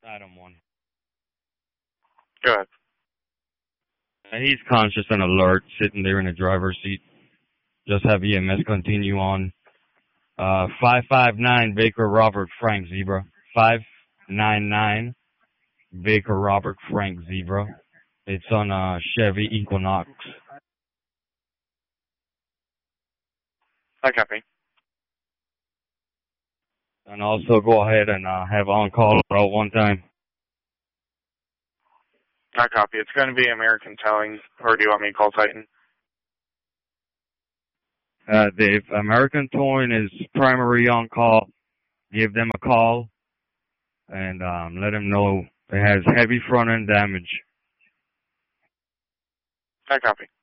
Item 1. Go ahead. He's conscious and alert, sitting there in the driver's seat. Just have EMS continue on. 559 Baker Robert Frank Zebra. 599 Baker Robert Frank Zebra. It's on a Chevy Equinox. I copy. And also go ahead and have on-call about one time. I copy. It's going to be American Towing, or do you want me to call Titan? If American Towing is primary on-call, give them a call and let them know it has heavy front-end damage. I copy.